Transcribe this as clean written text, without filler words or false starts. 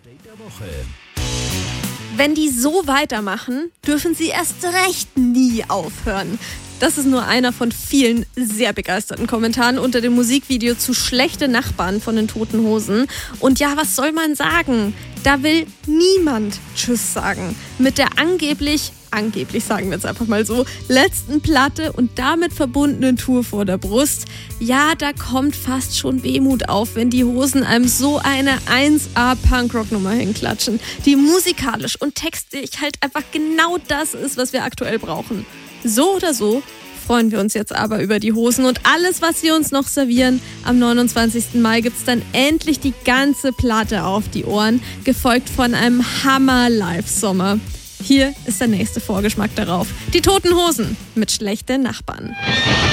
Wenn die so weitermachen, dürfen sie erst recht nie aufhören. Das ist nur einer von vielen sehr begeisterten Kommentaren unter dem Musikvideo zu Schlechte Nachbarn von den Toten Hosen. Und ja, was soll man sagen? Da will niemand Tschüss sagen. Mit der angeblich sagen wir jetzt einfach mal so, letzten Platte und damit verbundenen Tour vor der Brust. Ja, da kommt fast schon Wehmut auf, wenn die Hosen einem so eine 1A-Punkrock-Nummer hinklatschen, die musikalisch und textlich halt einfach genau das ist, was wir aktuell brauchen. So oder so freuen wir uns jetzt aber über die Hosen und alles, was sie uns noch servieren. Am 29. Mai gibt's dann endlich die ganze Platte auf die Ohren, gefolgt von einem Hammer-Live-Sommer. Hier ist der nächste Vorgeschmack darauf. Die Toten Hosen mit Schlechte Nachbarn.